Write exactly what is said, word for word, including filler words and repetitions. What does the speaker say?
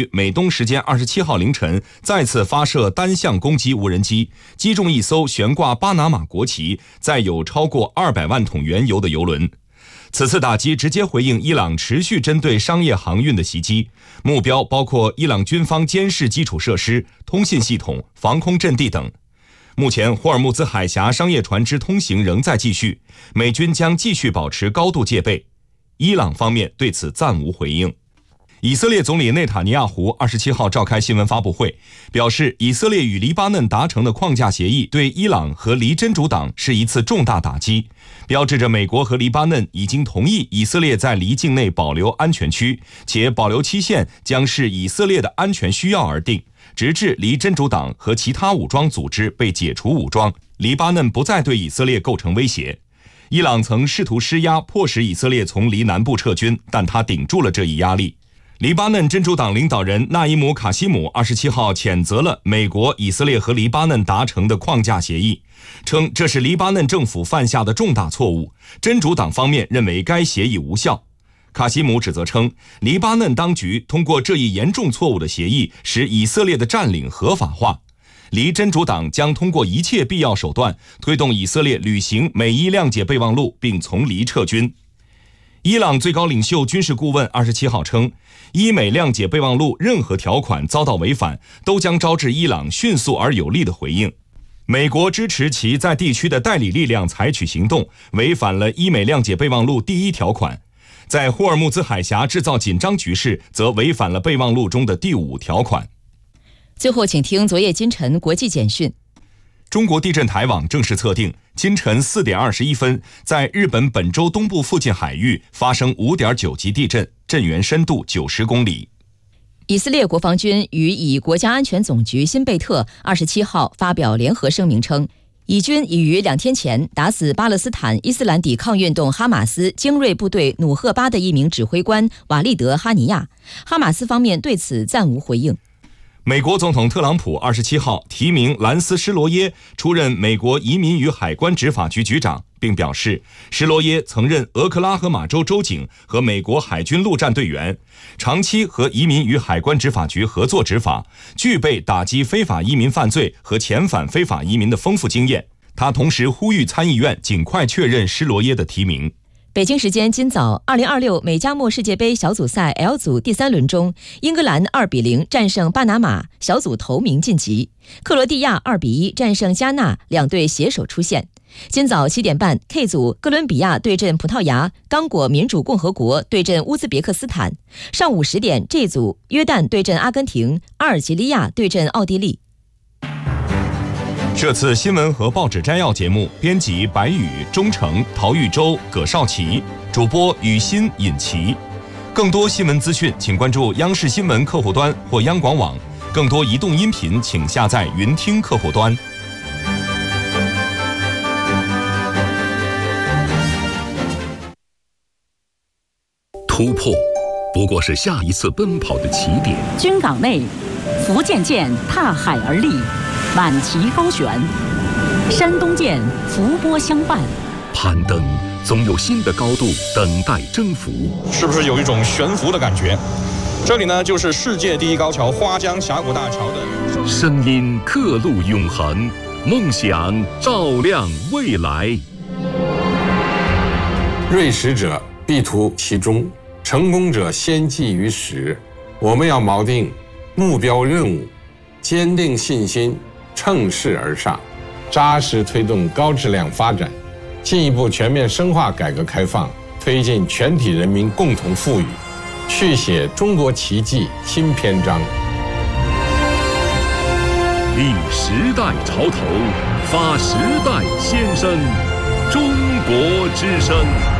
于美东时间二十七号凌晨再次发射单向攻击无人机，击中一艘悬挂巴拿马国旗、载有超过二百万桶原油的油轮。此次打击直接回应伊朗持续针对商业航运的袭击，目标包括伊朗军方监视基础设施、通信系统、防空阵地等。目前，霍尔木兹海峡商业船只通行仍在继续，美军将继续保持高度戒备。伊朗方面对此暂无回应。以色列总理内塔尼亚胡二十七号召开新闻发布会，表示以色列与黎巴嫩达成的框架协议对伊朗和黎真主党是一次重大打击，标志着美国和黎巴嫩已经同意以色列在黎境内保留安全区，且保留期限将视以色列的安全需要而定，直至黎真主党和其他武装组织被解除武装，黎巴嫩不再对以色列构成威胁。伊朗曾试图施压，迫使以色列从黎南部撤军，但他顶住了这一压力。黎巴嫩真主党领导人纳伊姆·卡西姆二十七号谴责了美国、以色列和黎巴嫩达成的框架协议，称这是黎巴嫩政府犯下的重大错误。真主党方面认为该协议无效。卡西姆指责称，黎巴嫩当局通过这一严重错误的协议，使以色列的占领合法化。黎真主党将通过一切必要手段，推动以色列履行美伊谅解备忘录，并从黎撤军。伊朗最高领袖军事顾问二十七号称，伊美谅解备忘录任何条款遭到违反，都将招致伊朗迅速而有力的回应。美国支持其在地区的代理力量采取行动，违反了伊美谅解备忘录第一条款；在霍尔木兹海峡制造紧张局势，则违反了备忘录中的第五条款。 最后，请听昨夜今晨国际简讯。 中国地震台网正式测定，今晨四点二十一分，在日本本州东部附近海域发生五点九级地震，震源深度九十公里。 以色列国防军与以国家安全总局辛贝特二十七号发表联合声明称，以军已于两天前打死巴勒斯坦伊斯兰抵抗运动哈马斯精锐部队努赫巴的一名指挥官瓦利德·哈尼亚。哈马斯方面对此暂无回应。 美国总统特朗普二十七号提名兰斯·施罗耶出任美国移民与海关执法局局长，并表示施罗耶曾任俄克拉荷马州州警和美国海军陆战队员，长期和移民与海关执法局合作执法，具备打击非法移民犯罪和遣返非法移民的丰富经验。他同时呼吁参议院尽快确认施罗耶的提名。 北京时间今早，二零二六美加墨世界杯小组赛 L 组第三轮中，英格兰二比零战胜巴拿马，小组头名晋级；克罗地亚二比一战胜加纳，两队携手出线。今早七点半 ，K 组哥伦比亚对阵葡萄牙，刚果民主共和国对阵乌兹别克斯坦。上午十点 ，G 组约旦对阵阿根廷，阿尔及利亚对阵奥地利。 这次新闻和报纸摘要节目，编辑白宇、钟诚、陶玉洲、葛少奇，主播雨欣、尹奇。更多新闻资讯，请关注央视新闻客户端或央广网。更多移动音频，请下载云听客户端。 突破不过是下一次奔跑的起点。 军港内，福建舰踏海而立，满旗高悬；山东舰伏波相伴。 攀登总有新的高度等待征服， 是不是有一种悬浮的感觉？这里呢，就是世界第一高桥花江峡谷大桥的声音，刻录永恒，梦想照亮未来。 锐识者必图其中，成功者先记于始。我们要锚定目标任务，坚定信心，乘势而上，扎实推动高质量发展，进一步全面深化改革开放，推进全体人民共同富裕，续写中国奇迹新篇章。 立时代潮头，发时代先声，中国之声。